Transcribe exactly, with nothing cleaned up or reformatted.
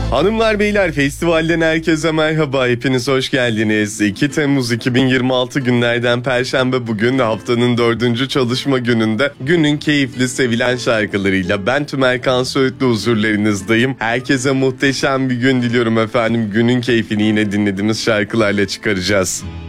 Hanımlar beyler, festivalden herkese merhaba, hepiniz hoş geldiniz. iki Temmuz iki bin yirmi altı günlerden Perşembe, bugün haftanın dördüncü çalışma gününde günün keyifli sevilen şarkılarıyla ben Tümer Kan Söğütlü huzurlarınızdayım. Herkese muhteşem bir gün diliyorum efendim. Günün keyfini yine dinlediğimiz şarkılarla çıkaracağız.